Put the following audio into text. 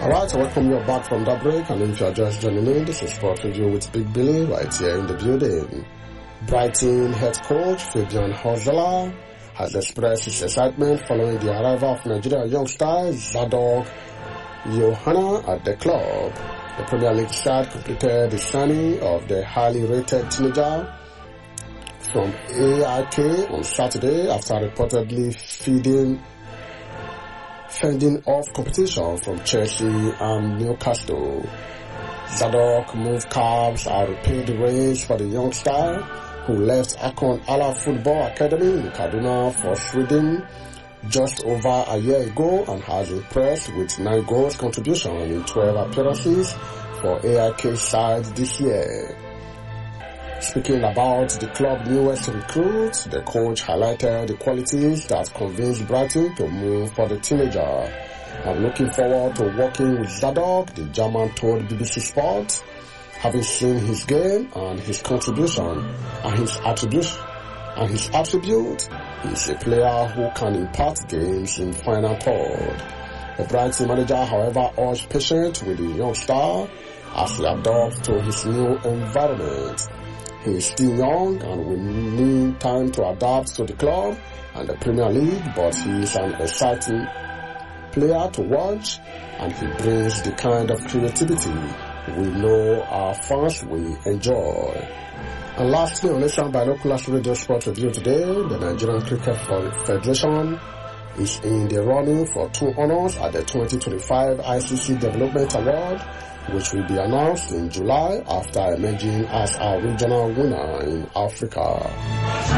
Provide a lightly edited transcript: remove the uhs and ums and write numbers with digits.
Alright, I welcome you back from that break, and if you are just joining in, this is Sport Review with Big Billy right here in the building. Brighton head coach Fabian Hosala has expressed his excitement following the arrival of Nigeria youngster Zadok Yohana at the club. The Premier League side completed the signing of the highly rated teenager from AIK on Saturday after reportedly fending off competition from Chelsea and Newcastle. Zadok moved cabs and repaid the reins for the youngster who left Akon Ala Football Academy in Kaduna for Sweden just over a year ago and has impressed with 9 goals contribution in 12 appearances for AIK side this year. Speaking about the club's newest recruits, the coach highlighted the qualities that convinced Brighton to move for the teenager. I'm looking forward to working with Zadok, the German told BBC Sport. Having seen his game and his contribution and his attribute, he's a player who can impact games in final third. The Brighton manager, however, urged patience with the youngster as he adapts to his new environment. He is still young and will need time to adapt to the club and the Premier League, but he is an exciting player to watch and he brings the kind of creativity we know our fans will enjoy. And lastly, on Nation Binoculars Radio Sport Review today, the Nigerian Cricket Federation is in the running for 2 honors at the 2025 ICC Development Award, which will be announced in July after emerging as a regional winner in Africa.